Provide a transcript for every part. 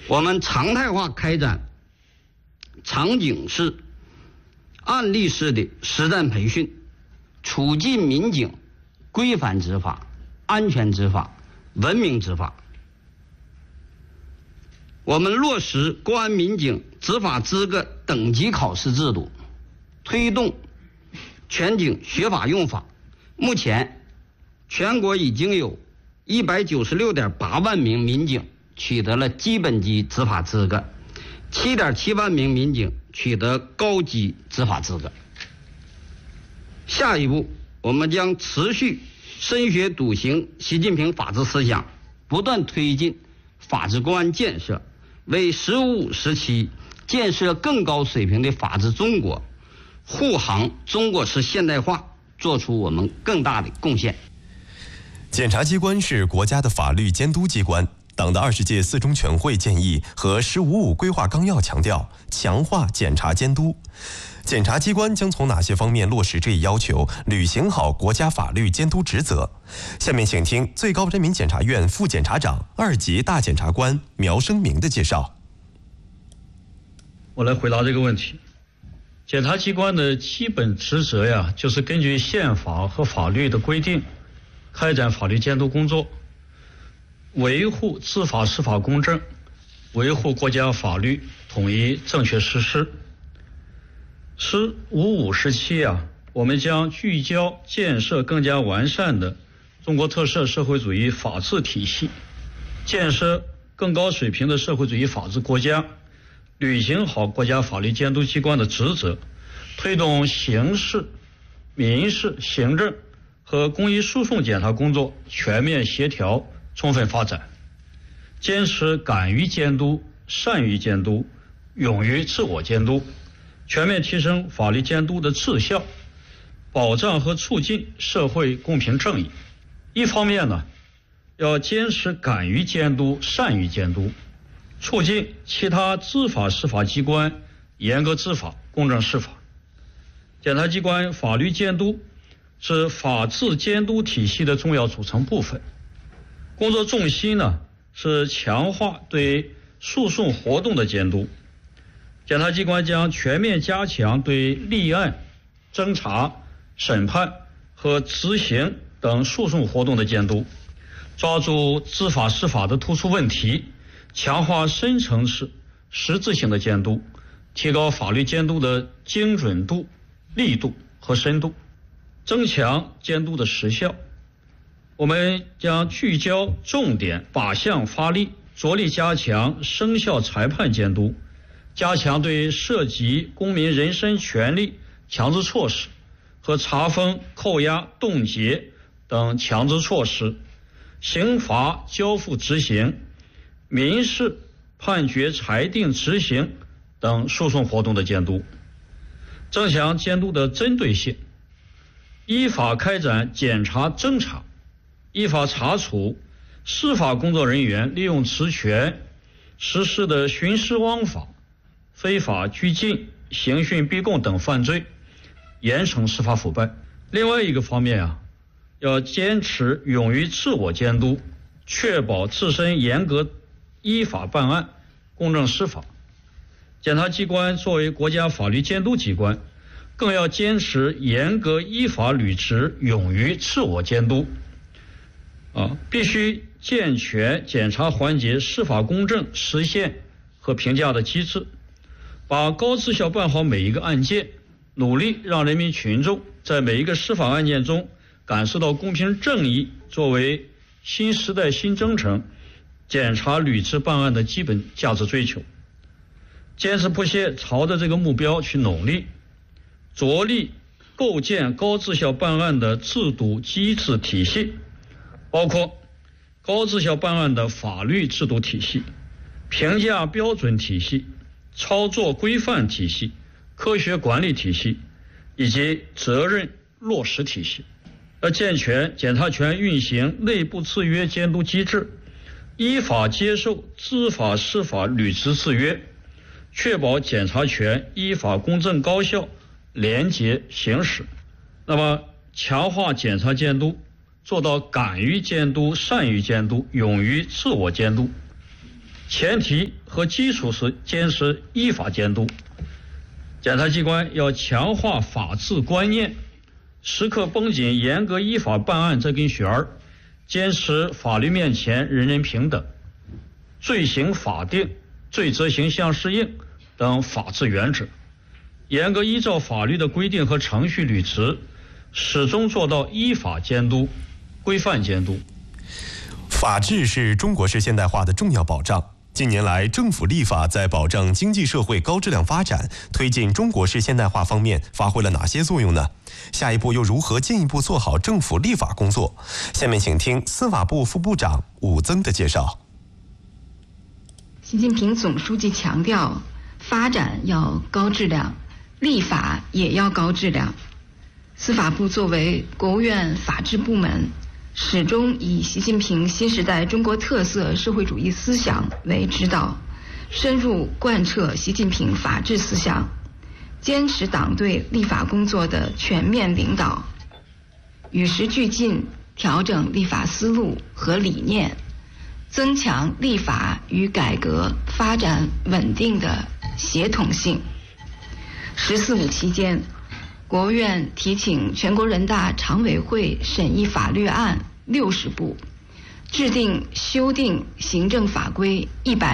我们常态化开展场景式、案例式的实战培训，促进民警规范执法、安全执法、文明执法。我们落实公安民警执法资格等级考试制度，推动全警学法用法。目前，全国已经有196.8万名民警取得了基本级执法资格，7.7万名民警取得高级执法资格。下一步，我们将持续深学笃行习近平法治思想，不断推进法治公安建设，为“15+5”时期建设更高水平的法治中国、护航中国式现代化做出我们更大的贡献。 检察机关是国家的法律监督机关。党的20届四中全会建议和“15+5”规划纲要强调强化检察监督。检察机关将从哪些方面落实这一要求，履行好国家法律监督职责？下面请听最高人民检察院副检察长、2级大检察官苗生明的介绍。 我来回答这个问题。检察机关的基本职责呀，就是根据宪法和法律的规定，开展法律监督工作，维护执法司法公正，维护国家法律统一正确实施。“15+5”时期啊，我们将聚焦建设更加完善的中国特色社会主义法治体系，建设更高水平的社会主义法治国家，履行好国家法律监督机关的职责，推动刑事、民事、行政和公益诉讼检察工作全面协调充分发展，坚持敢于监督、善于监督、勇于自我监督，全面提升法律监督的质效，保障和促进社会公平正义。一方面呢，要坚持敢于监督、善于监督，促进其他执法司法机关严格执法、公正释法。检察机关法律监督是法治监督体系的重要组成部分。工作重心呢是强化对诉讼活动的监督。检察机关将全面加强对立案、侦查、审判和执行等诉讼活动的监督，抓住执法释法的突出问题，强化深层次、实质性的监督，提高法律监督的精准度、力度和深度，增强监督的实效。我们将聚焦重点靶向发力，着力加强生效裁判监督，加强对涉及公民人身权利强制措施和查封、扣押、冻结等强制措施、刑罚交付执行、民事判决裁定执行等诉讼活动的监督，增强监督的针对性，依法开展检查侦查，依法查处司法工作人员利用职权实施的徇私枉法、非法拘禁、刑讯逼供等犯罪，严惩司法腐败。另外一个方面啊，要坚持勇于自我监督，确保自身严格依法办案、公正释法。检察机关作为国家法律监督机关，更要坚持严格依法履职，勇于自我监督。必须健全检察环节司法公正实现和评价的机制，把高质效办好每一个案件，努力让人民群众在每一个司法案件中感受到公平正义作为新时代新征程检察履职办案的基本价值追求，坚持不懈朝着这个目标去努力，着力构建高质效办案的制度机制体系，包括高质效办案的法律制度体系、评价标准体系、操作规范体系、科学管理体系以及责任落实体系。要健全检察权运行内部制约监督机制，依法接受知法释法履职制约，确保检察权依法公正高效廉洁行使。那么强化检察监督，做到敢于监督、善于监督、勇于自我监督。 前提和基础是坚持依法监督。检察机关要强化法治观念，时刻绷紧严格依法办案这根弦儿，坚持法律面前人人平等、罪刑法定、罪责刑相适应等法治原则，严格依照法律的规定和程序履职，始终做到依法监督、规范监督。 法治是中国式现代化的重要保障。近年来，政府立法在保障经济社会高质量发展、推进中国式现代化方面发挥了哪些作用呢？下一步又如何进一步做好政府立法工作？下面请听司法部副部长武增的介绍。 习近平总书记强调，发展要高质量，立法也要高质量。司法部作为国务院法制部门，始终以习近平新时代中国特色社会主义思想为指导，深入贯彻习近平法治思想，坚持党对立法工作的全面领导，与时俱进，调整立法思路和理念，增强立法与改革发展稳定的协同性。“14·5”期间，国务院提请全国人大常委会审议法律案60部，制定修订行政法规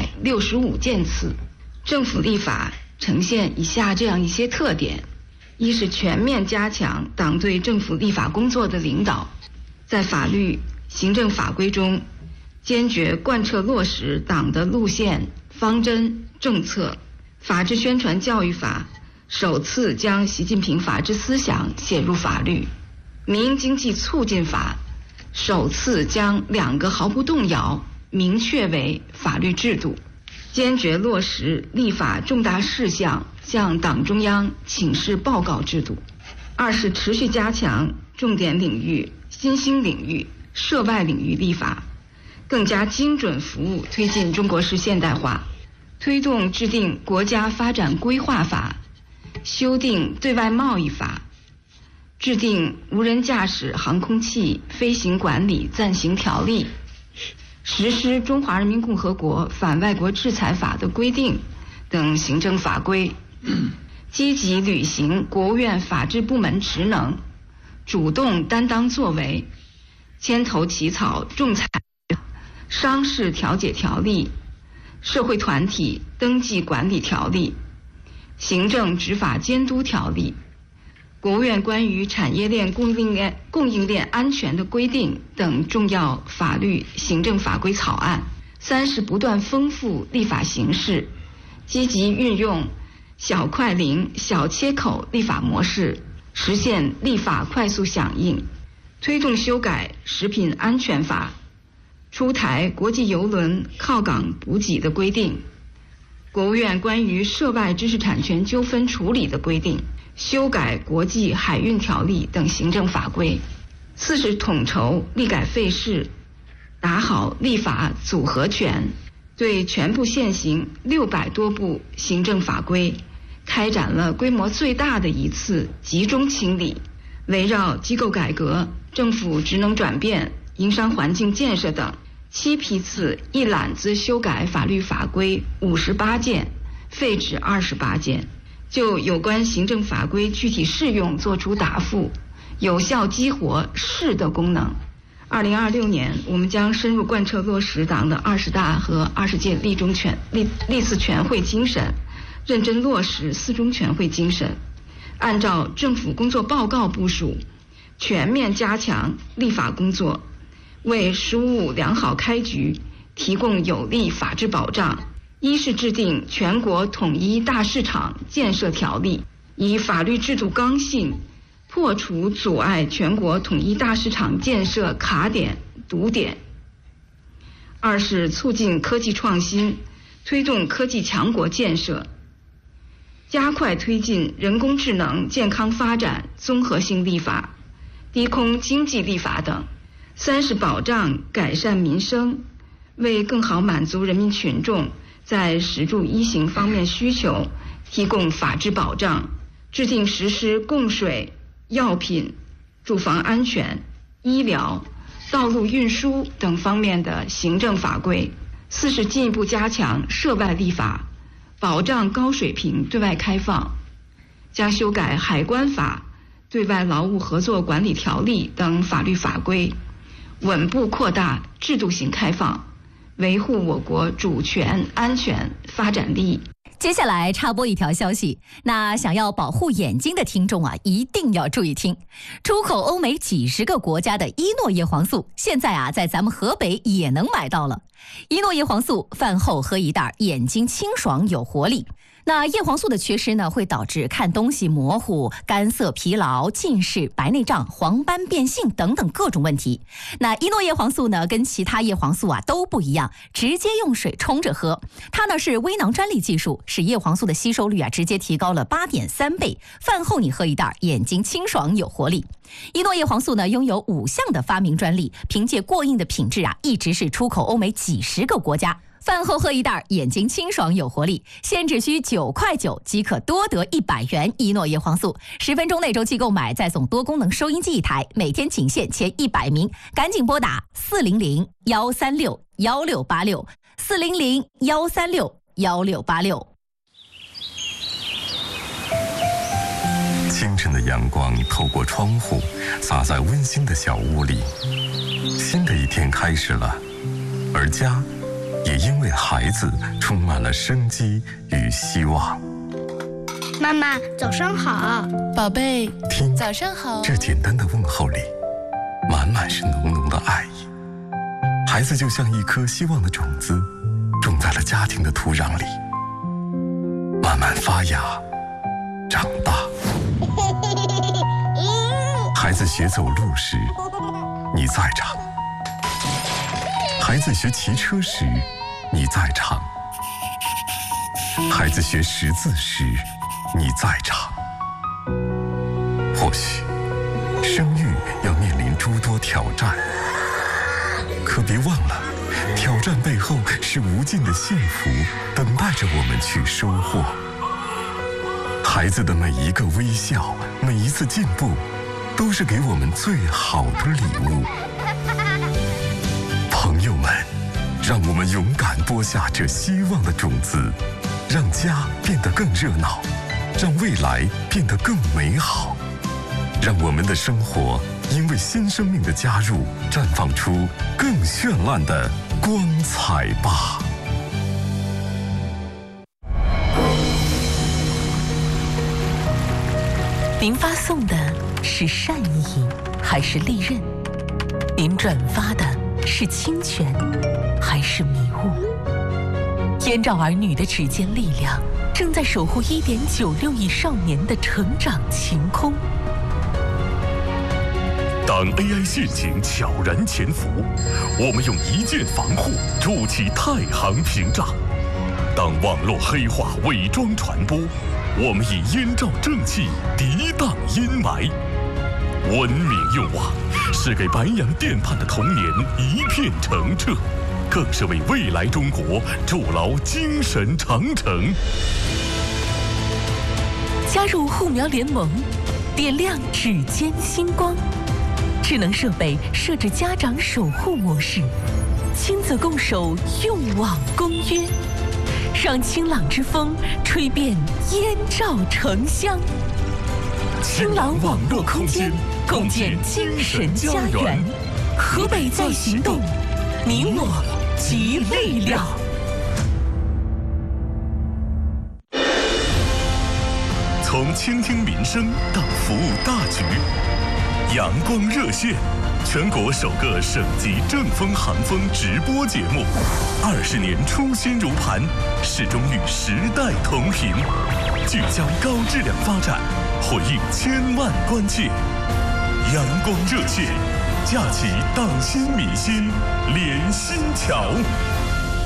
165件次。政府立法呈现以下这样一些特点：一是全面加强党对政府立法工作的领导，在法律、行政法规中坚决贯彻落实党的路线、方针、政策。法治宣传教育法首次将习近平法治思想写入法律，民营经济促进法首次将2个毫不动摇明确为法律制度，坚决落实立法重大事项向党中央请示报告制度。二是持续加强重点领域、新兴领域、涉外领域立法，更加精准服务推进中国式现代化，推动制定国家发展规划法，修订对外贸易法，制定无人驾驶航空器飞行管理暂行条例，实施中华人民共和国反外国制裁法的规定等行政法规，积极履行国务院法制部门职能，主动担当作为，牵头起草仲裁、商事调解条例、社会团体登记管理条例、行政执法监督条例、国务院关于产业链供应链安全的规定等重要法律行政法规草案。三是不断丰富立法形式，积极运用小快灵、小切口立法模式，实现立法快速响应，推动修改食品安全法，出台国际邮轮靠港补给的规定，国务院关于涉外知识产权纠纷处理的规定，修改国际海运条例等行政法规。四是统筹立改废事，打好立法组合拳，对全部现行600多部行政法规开展了规模最大的一次集中清理，围绕机构改革、政府职能转变、营商环境建设等7批次一揽子修改法律法规58件，废止28件，就有关行政法规具体适用作出答复，有效激活市的功能。2026年，我们将深入贯彻落实党的20大和20届历次全会精神，认真落实4中全会精神，按照政府工作报告部署，全面加强立法工作，为“十五五”良好开局提供有力法治保障。一是制定全国统一大市场建设条例，以法律制度刚性破除阻碍全国统一大市场建设卡点、堵点。二是促进科技创新，推动科技强国建设，加快推进人工智能健康发展综合性立法、低空经济立法等。三是保障改善民生，为更好满足人民群众在食住衣行方面需求提供法治保障，制定实施供水、药品、住房安全、医疗、道路运输等方面的行政法规， 四是进一步加强涉外立法，保障高水平对外开放，将修改海关法、对外劳务合作管理条例等法律法规，稳步扩大制度性开放，维护我国主权、安全、发展利益。 接下来插播一条消息，那想要保护眼睛的听众啊，一定要注意听。出口欧美几十个国家的伊诺叶黄素，现在啊，在咱们河北也能买到了。伊诺叶黄素饭后喝一袋，眼睛清爽有活力。那叶黄素的缺失呢，会导致看东西模糊、干涩、疲劳、近视、白内障、黄斑变性等等各种问题。那伊诺叶黄素呢，跟其他叶黄素啊都不一样，直接用水冲着喝。它呢是微囊专利技术，使叶黄素的吸收率啊直接提高了8.3倍。饭后你喝一袋，眼睛清爽有活力。伊诺叶黄素呢拥有5项的发明专利，凭借过硬的品质啊，一直是出口欧美几十个国家。饭后喝一袋，眼睛清爽有活力，现只需9.9块即可多得100元伊诺叶黄素。10分钟内周期购买，再送多功能收音机1台，每天仅限前100名，赶紧拨打400-136-1686，400-136-1686。 清晨的阳光透过窗户洒在温馨的小屋里，新的一天开始了，而家也因为孩子充满了生机与希望。 妈妈，早上好。 宝贝， 听， 早上好。 这简单的问候里，满满是浓浓的爱意。孩子就像一颗希望的种子，种在了家庭的土壤里，慢慢发芽，长大。孩子学走路时，你在场；孩子学骑车时，你在场；孩子学识字时，你在场。或许生育要面临诸多挑战，可别忘了，挑战背后是无尽的幸福等待着我们去收获。孩子的每一个微笑，每一次进步，都是给我们最好的礼物。朋友们，让我们勇敢播下这希望的种子，让家变得更热闹，让未来变得更美好，让我们的生活因为新生命的加入，绽放出更绚烂的光彩吧。 您发送的是善意还是利刃？您转发的是侵权还是迷雾？燕赵儿女的指尖力量正在守护1.96亿少年的成长晴空。 当 AI 陷阱悄然潜伏，我们用一键防护筑起太行屏障；当网络黑化伪装传播，我们以燕赵正气涤荡阴霾。文明用网是给白洋淀畔的童年一片澄澈，更是为未来中国筑牢精神长城。 加入护苗联盟，点亮指尖星光。智能设备设置家长守护模式，亲子共守用网公约，让清朗之风吹遍燕赵城乡。清朗网络空间，共建精神家园。河北在行动，你我集力量。 从倾听民生到服务大局，阳光热线，全国首个省级正风航风直播节目，20年初心如磐，始终与时代同频，聚焦高质量发展，回应千万关切。阳光热线，架起党心民心连心桥。